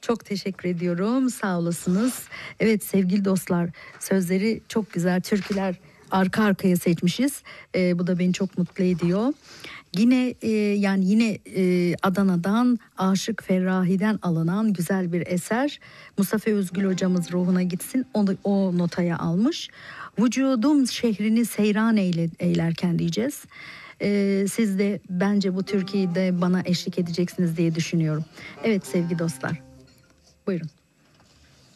Çok teşekkür ediyorum. Sağ olasınız. Evet sevgili dostlar, sözleri çok güzel, türküler arka arkaya seçmişiz. Bu da beni çok mutlu ediyor. Yine Adana'dan Aşık Ferrahi'den alınan güzel bir eser. Mustafa Özgül hocamız ruhuna gitsin. O notaya almış. Vücudum şehrini seyran eylerken diyeceğiz. Siz de bence bu türküyü de bana eşlik edeceksiniz diye düşünüyorum. Evet sevgili dostlar. Buyurun.